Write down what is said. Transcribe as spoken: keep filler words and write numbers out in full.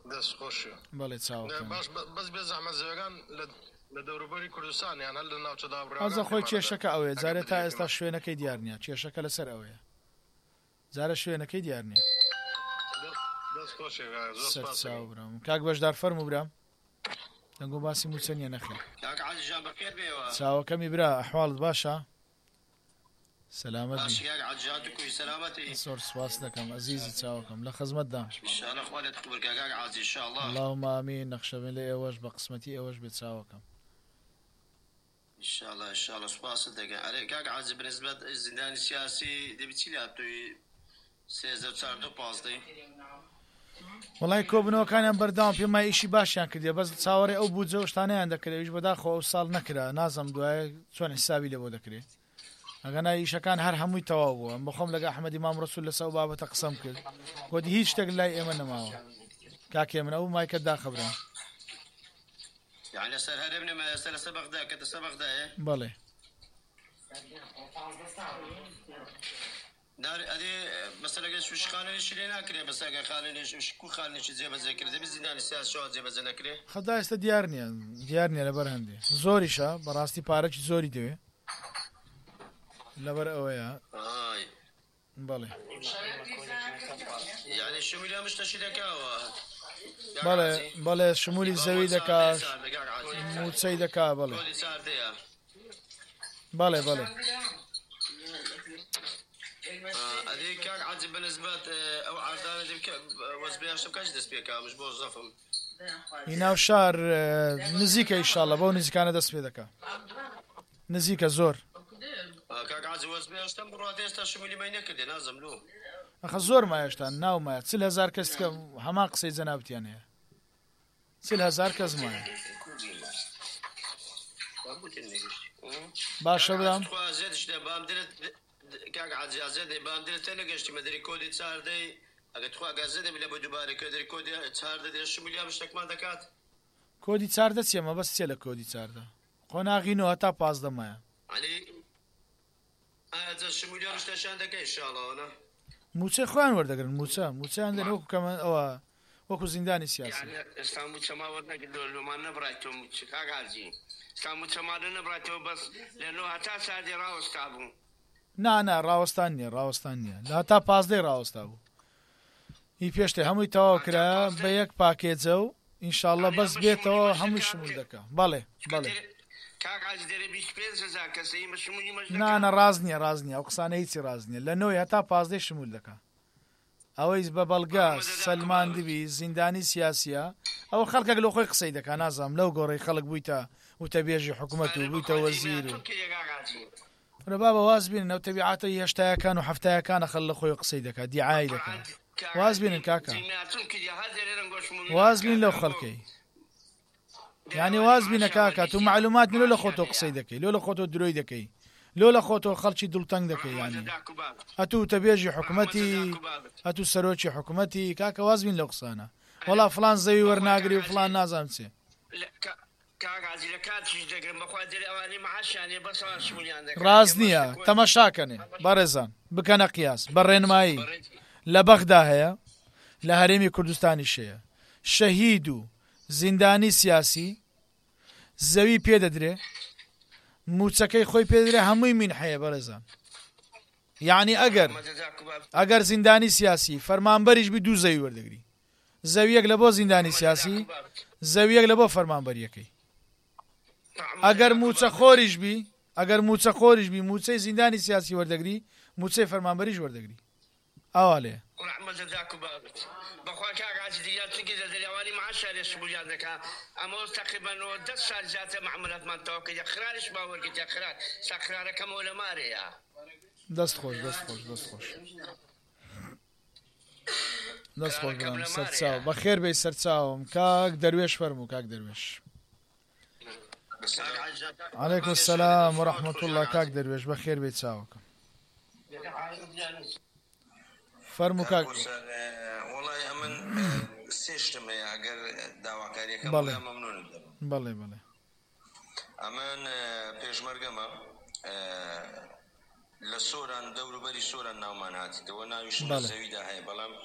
دەست خۆشی بەڵێ چاوەکەم باش بەس بێ زەحمەت زەوەکان لە دەوروبەری کوردستان یان هەر لە ناوچەدا ئازە خۆی کێشەکە ئەوەیە جارێت تا ئێستا شوێنەکەی دیار نییە کێشەکە لەسەر ئەوەیە جارە شوێنەکەی دیار نییە برام کاک بەشدار فەرموو برام دەنگۆ باسی موچە نیە نەخێ چاوەکەمی برا ئەحواڵت باشە سەلامەت زۆر سپاس دەکەم ئەزیزی چاوەکەم لە خزمەتدا اللهم ئامین نەخشەبێن لە ئێوەش بە قسمەتی ئێوەش بێت چاوەکەم ئینشاءالله ئینشاءالله سوپاست دەکەم ئەرێ کاک حاجی بنسبەت زیندانی سیاسی دەبی چی لاتووی سێزدە و چاردە و پازدەی وڵای کۆبنەوەکانیان بەردەوام پێم مای ئیشی باشیان کردێ بەس چاوەڕێ ئەو بوجە و شتانەیان دەکرێت بەداخۆ ئەو ساڵ نەکرا نازەم دوایە چۆن حسابی لێ بۆ دەکرێت ئەگەنا ئیشەکان هەر هەمووی تەواو بووە بەخۆم لەگە ئەحمەدی مام ڕەسوول لەسەر ئەو بابەتە قسەم کرد گوتی هیچ شتێک لای ئێمە نەماوە کاکێ من ئەو مایکە داخەبرم يعني لسه هربنا ما لسه سبق ده كده سبق ده ايه بله دار ادي مثلا قش وش خانه شيلنا كده بس اگه خانه وش كو خانه شي زي بزي كده بزيدان سياس شو زي بزنا كده خدا است دیار نیە دیار نیە لەبەر هەندێ زۆریشە بەڕاستی پارەکی زۆری دەوێ لەبەر ئەوەیە بەڵێ يعني شمولي مش تشيدكاوا بەڵێ بەڵێ شمولی زەوی دەکات موچەی دەکا بەڵێ بەڵێ بەڵێ هذه كان عجب بالنسبة أو عردان دي وزبيها شو كاش دس بيكا مش بوظفهم هنا وشار نزيكا إن شاء الله بو نزيكانا دس بيدكا نزيكا زور كان عجب وزبيها شتم برادي استا شمولي ما ينكد نازم له أخ زور ما يشتان ناو ما سل هزار كس كم حماق سي زنابتي يعني سل هزار كز ما باش برام كاك عزيز عزيز باندر تلقشت مدري كودي صار دي اگه تو اگازه ده بلا دوباره کدی کودی صار ده شو مليام مشتك ما دكات کودی صار ده سیما بس چله کودی صار ده قناغینو هتا پاز ده ما يعني هذا شو مليام مشتشان دك ان شاء الله انا موچه خوان وردگرن موچه موچه عندن وكو كمان او وكو زنداني سياسي يعني استعمل ما ورنا قدو ما نبراتو موچه كاك عزيز استعمل ما نبراتو بس لانه هتا سادي راوس تابو نا نا ڕاوەستان نیە ڕاوەستان نییە لە تا پازدەی ڕاوەستا بوو هی پێشتێ هەمووی تەواو کرا بە یەک پاکێجە و ئینشاءڵڵە بەس بێتەوە هەمووی شمول دەکا بەڵێ بەڵێ نانە ڕاز نییە ڕاز نییە ئەو قسانە هیچی ڕاز نییە لە نۆی هەتا پازدەی شمول دەکا ئەوەی بە بەڵگا سەلمان دیبی زیندانی سیاسیە ئەوە خەڵکێک لە خۆی قسەی دەکا نازام لەو گۆڕی خەڵک بوویتە وتەبێژی حکوومەت و بوویتە وەزیر و بابا واز بين او تبعاتي هشتايا كانوا حفتايا كان خلى خوي قصيدك دعايه دك واز بين كاكا واز بين لو خلكي يعني واز بين كاكا تو معلومات لو لخوتو قصيدك لو لخوتو درويدك لو لخوتو خلشي دولتنگ دك يعني اتو تبيجي حكومتي اتو سروچي حكومتي كاكا واز بين لو قصانا والله فلان زي ورناغري وفلان نازمسي ڕاز نییە تەماشاکەنێ بەڕێزان بکەنە قیاس بەڕێنمایی لە بەغدا هەیە لە هەرێمی کوردستانی شەیە شەهید و زیندانی سیاسی زەوی پێدەدرێ موچەکەی خۆی پێدرێ هەمووی مین هەیە بەڕێزان یعنی ئەگەر ئەگەر زیندانی سیاسی فەرمانبەریش بی دوو زەوی وەردەگری زەویەک لە بۆ زیندانی سیاسی زەویەک لە بۆ فەرمانبەریەکەی ئەگەر موچە خۆریش بی ئەگەر موچە خۆریش بی موچەی زیندانی سیاسی وەردەگری موچەی فەرمانبەریش وەردەگری ئەوا لێ دەست خۆش دەست خۆش دەست خۆش دەست خۆش بڵام سەرچاو بەخێر بێی سەرچاوم کاک دەروێش فەرموو کاک دەروێش عليكم السلام ورحمة الله كاك درويش بخير بيت ساوكم فرمو كاك والله امن سيشتم يا اگر داواکاریه بله بله بله امن پیشمرگما لسوران دورو بری سوران ناومان هاتی تو ناویش زویده های بلام